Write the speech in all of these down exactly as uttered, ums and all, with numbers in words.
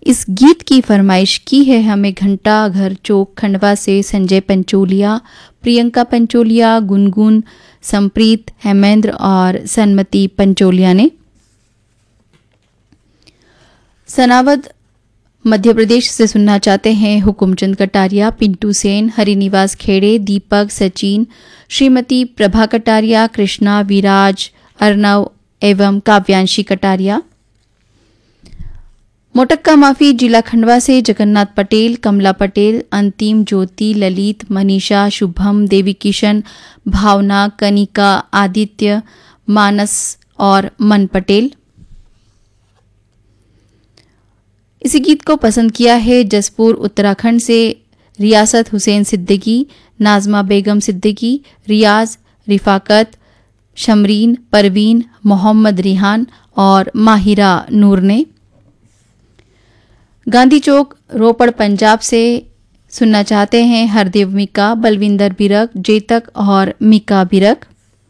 इस गीत की फरमाइश की है हमें घंटा घर चौक खंडवा से संजय पंचोलिया, प्रियंका पंचोलिया, गुनगुन, संप्रीत, हेमेंद्र और सन्मति पंचोलिया ने। सनावद मध्य प्रदेश से सुनना चाहते हैं हुकुमचंद कटारिया, पिंटू सेन, हरिनिवास खेड़े, दीपक, सचिन, श्रीमती प्रभा कटारिया, कृष्णा, विराज, अर्नव एवं काव्यांशी कटारिया। मोटक्का माफी जिला खंडवा से जगन्नाथ पटेल, कमला पटेल, अंतिम, ज्योति, ललित, मनीषा, शुभम, देवी किशन, भावना, कनिका, आदित्य, मानस और मन पटेल। इसी गीत को पसंद किया है जसपुर उत्तराखंड से रियासत हुसैन सिद्दीकी, नाजमा बेगम सिद्दीकी, रियाज, रिफाकत, शमरीन, परवीन, मोहम्मद रिहान और माहिरा नूर ने। गांधी चौक रोपड़ पंजाब से सुनना चाहते हैं हरदेव मिका, बलविंदर बिरक, जेतक और मिका बिरक।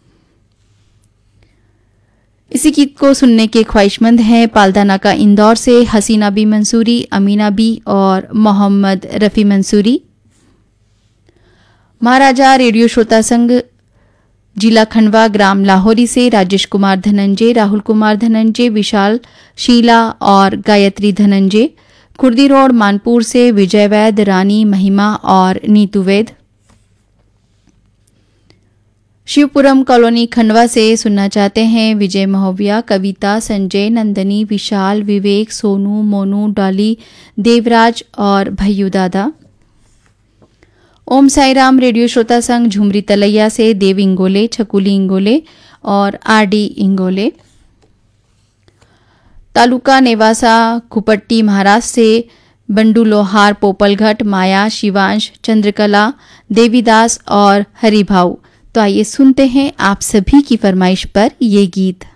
इसी गीत को सुनने के ख्वाहिशमंद हैं पालदाना का इंदौर से हसीना बी मंसूरी, अमीना बी और मोहम्मद रफ़ी मंसूरी। महाराजा रेडियो श्रोता संघ जिला खंडवा ग्राम लाहौरी से राजेश कुमार धनंजय, राहुल कुमार धनंजय, विशाल, शीला और गायत्री धनंजय। खुर्दी रोड मानपुर से विजय वैद, रानी, महिमा और नीतू वैद। शिवपुरम कॉलोनी खंडवा से सुनना चाहते हैं विजय महोविया, कविता, संजय, नंदनी, विशाल, विवेक, सोनू, मोनू, डॉली, देवराज और भैयू दादा। ओम साईराम रेडियो श्रोता संघ झुमरी तलैया से देव इंगोले, छकुली इंगोले और आर डी इंगोले। तालुका नेवासा खुपट्टी महाराष्ट्र से बंडू लोहार, पोपलघट, माया, शिवांश, चंद्रकला, देवीदास और हरिभाऊ। तो आइए सुनते हैं आप सभी की फरमाइश पर ये गीत।